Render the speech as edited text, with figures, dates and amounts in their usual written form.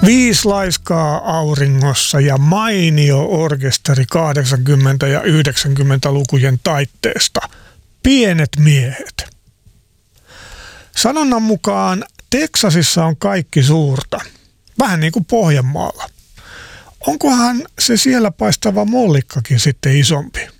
5 laiskaa auringossa ja mainio orkesteri 80- ja 90-lukujen taitteesta. Pienet miehet. Sanonnan mukaan Teksasissa on kaikki suurta. Vähän niin kuin Pohjanmaalla. Onkohan se siellä paistava mollikkakin sitten isompi?